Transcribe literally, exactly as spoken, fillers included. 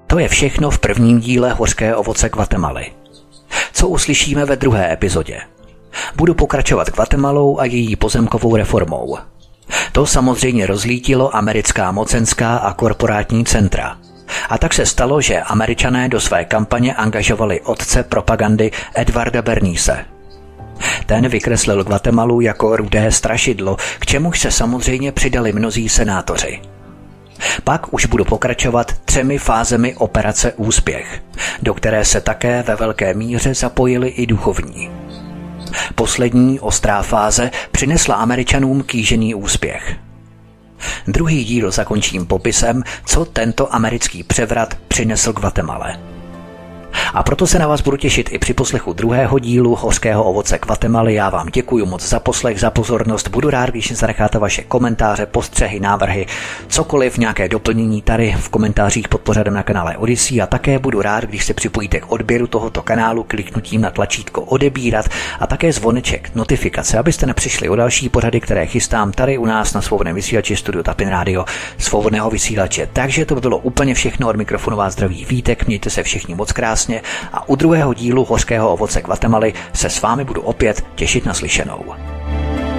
To je všechno v prvním díle Hořké ovoce Guatemaly. Co uslyšíme ve druhé epizodě? Budu pokračovat Guatemalou a její pozemkovou reformou. To samozřejmě rozlítilo americká mocenská a korporátní centra. A tak se stalo, že Američané do své kampaně angažovali otce propagandy Edvarda Bernaise. Ten vykreslil Guatemalu jako rudé strašidlo, k čemuž se samozřejmě přidali mnozí senátoři. Pak už budu pokračovat třemi fázemi operace Úspěch, do které se také ve velké míře zapojili i duchovní. Poslední ostrá fáze přinesla Američanům kýžený úspěch. Druhý díl zakončím popisem, co tento americký převrat přinesl Guatemale. A proto se na vás budu těšit i při poslechu druhého dílu Hořkého ovoce Guatemaly. Já vám děkuji moc za poslech, za pozornost. Budu rád, když zanecháte vaše komentáře, postřehy, návrhy, cokoliv, nějaké doplnění tady v komentářích pod pořadem na kanále Odyssey. A také budu rád, když se připojíte k odběru tohoto kanálu kliknutím na tlačítko odebírat a také zvoneček, notifikace, abyste nepřišli o další pořady, které chystám tady u nás na svobodném vysílači Studio Tapin Radio svobodného vysílače. Takže to by bylo úplně všechno. Od mikrofonu vás zdraví Vítek, mějte se všichni moc krásně. A u druhého dílu Hořkého ovoce Guatemaly se s vámi budu opět těšit na slyšenou.